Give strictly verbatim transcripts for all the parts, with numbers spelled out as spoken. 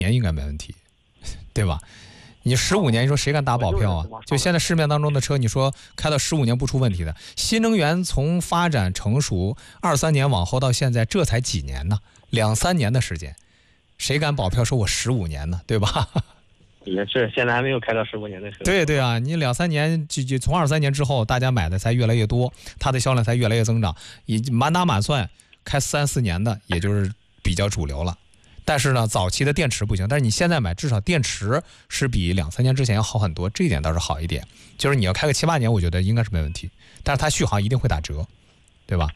年应该没问题，对吧？你十五年，你说谁敢打保票啊？就现在市面当中的车，你说开到十五年不出问题的，新能源从发展成熟二三年往后到现在，这才几年呢？两三年的时间，谁敢保票说我十五年呢？对吧？ 也是，现在还没有开到十五年的车。 对对啊，你两三年就就从二三年之后，大家买的才越来越多，它的销量才越来越增长，以满打满算开三四年的，也就是比较主流了。但是呢，早期的电池不行，但是你现在买，至少电池是比两三年之前要好很多，这一点倒是好一点。就是你要开个七八年，我觉得应该是没问题，但是它续航一定会打折，对吧？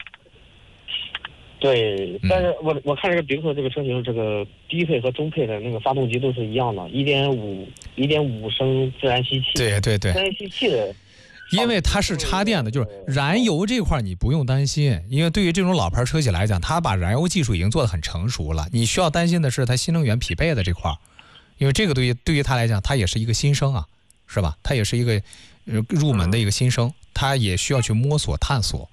对，但是我我看这个别克这个车型，这个低配和中配的那个发动机都是一样的，一点五一点五升自然吸气。 对对对， 自然吸气的。 因为它是插电的，就是燃油这块你不用担心，因为对于这种老牌车企来讲，它把燃油技术已经做得很成熟了。你需要担心的是它新能源匹配的这块，因为这个对于对于它来讲，它也是一个新生啊，是吧？它也是一个入门的一个新生，它也需要去摸索探索。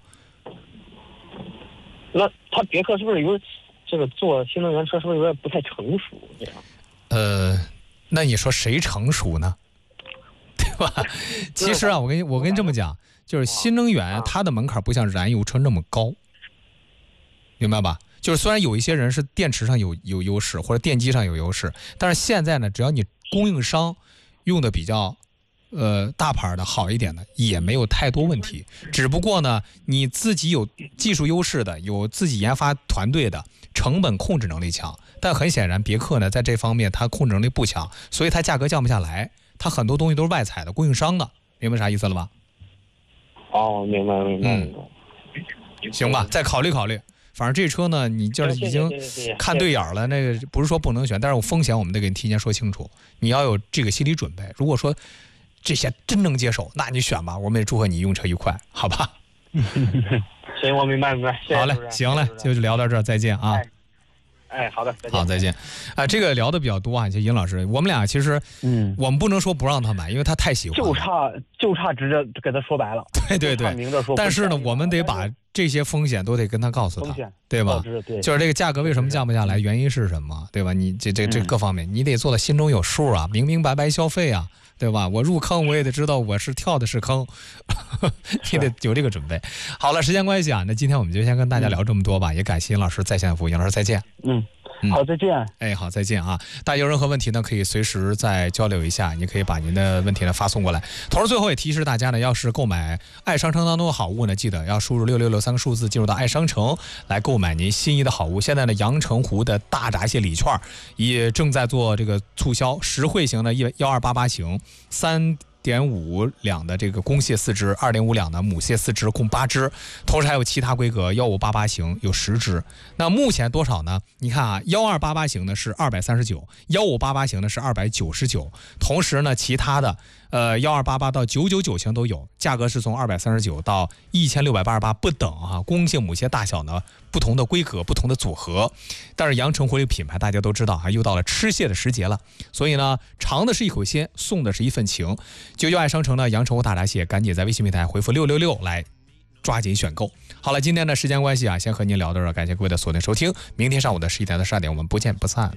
那它别克是不是有这个做新能源车是不是有点不太成熟这样？ 呃，那你说谁成熟呢？对吧？其实啊，我跟你我跟你这么讲，就是新能源它的门槛不像燃油车那么高，明白吧？就是虽然有一些人是电池上有有优势或者电机上有优势，但是现在呢，只要你供应商用的比较呃大牌的好一点的，也没有太多问题。只不过呢，你自己有技术优势的，有自己研发团队的，成本控制能力强。但很显然，别克呢在这方面它控制能力不强，所以它价格降不下来。它很多东西都是外采的，供应商的，明白啥意思了吧？ 哦，明白明白。嗯， 行吧，再考虑考虑。反正这车呢，你就是已经看对眼了，那个不是说不能选，但是我风险我们得给你提前说清楚，你要有这个心理准备。如果说这些真能接受，那你选吧，我们也祝贺你用车愉快，好吧？ 行，我明白明白。 好嘞，行嘞，就聊到这儿，再见啊。 哎，好的，再见。 好，再见。啊、呃，这个聊的比较多啊，就尹老师，我们俩其实，嗯，我们不能说不让他买，因为他太喜欢了， 就差就差直接给他说白了。 对对对，但是呢，我们得把这些风险都得跟他告诉他，对吧？ 对， 就是这个价格为什么降不下来，原因是什么，对吧？你这这这各方面，你得做到心中有数啊，明明白白消费啊。对吧？我入坑，我也得知道我是跳的是坑，你得有这个准备。好了，时间关系啊，那今天我们就先跟大家聊这么多吧，嗯、也感谢尹老师在线服务，尹老师再见。 嗯。好，再见。 哎，好，再见啊！大家有任何问题呢，可以随时再交流一下，你可以把您的问题呢发送过来。同时，最后也提示大家呢，要是购买爱商城当中的好物呢，记得要输入六六六三个数字进入到爱商城来购买您心仪的好物。现在呢，阳澄湖的大闸蟹礼券也正在做这个促销，实惠型的一幺二八八型三。点五两的这个公蟹四只，二点五两的母蟹四只，共八只，同时还有其他规格幺五八八型有十只。那目前多少呢？你看啊，幺二八八型呢是二百三十九，幺五八八型呢是二百九十九，同时呢，其他的呃幺二八八到九九九型都有，价格是从二百三十九到一千六百八十八不等啊。公蟹母蟹大小呢不同的规格，不同的组合。但是阳澄湖这个品牌大家都知道啊，又到了吃蟹的时节了，所以呢，尝的是一口鲜，送的是一份情。九九爱商城的阳澄湖大闸蟹，赶紧在微信平台回复六六六来抓紧选购。好了，今天的时间关系啊，先和您聊到这儿，感谢各位的锁定收听。明天上午的十一点到十二点，我们不见不散。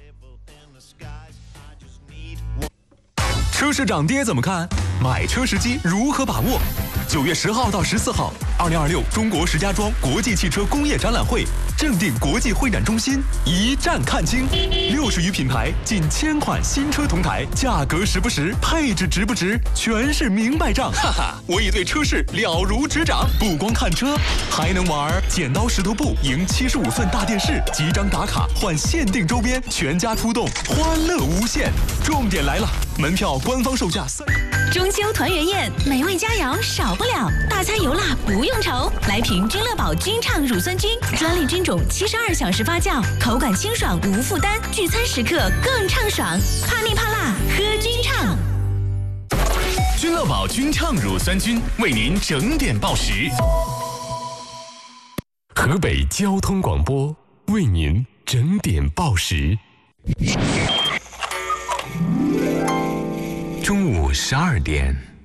车市涨跌怎么看？买车时机如何把握？九月十号到十四号，二零二六中国石家庄国际汽车工业展览会正定国际会展中心一站看清，六十余品牌，近千款新车同台，价格实不实，配置值不值，全是明白账。哈哈，我已对车市了如指掌，不光看车，还能玩剪刀石头布，赢七十五寸大电视，几张打卡换限定周边，全家出动，欢乐无限。重点来了，门票官方售价三。 中秋团圆宴，美味佳肴少不了，大餐油辣不用愁，来瓶君乐宝君畅乳酸菌，专利菌种，七十二小时发酵，口感清爽无负担，聚餐时刻更畅爽。怕腻怕辣，喝君畅。 君乐宝君畅乳酸菌为您整点报时。河北交通广播为您整点报时。中午十二点。